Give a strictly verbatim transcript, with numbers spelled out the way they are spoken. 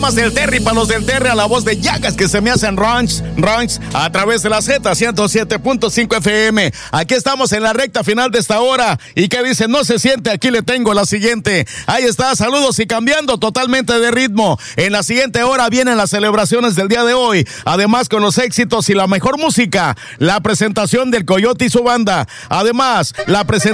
Más del Terry, para los del Terry, a la voz de Llagas que se me hacen ranks, ranks a través de la Z ciento siete punto cinco F M. Aquí estamos en la recta final de esta hora. ¿Y qué dice? No se siente, aquí le tengo la siguiente. Ahí está, saludos y cambiando totalmente de ritmo. En la siguiente hora vienen las celebraciones del día de hoy. Además, con los éxitos y la mejor música, la presentación del Coyote y su banda. Además, la presentación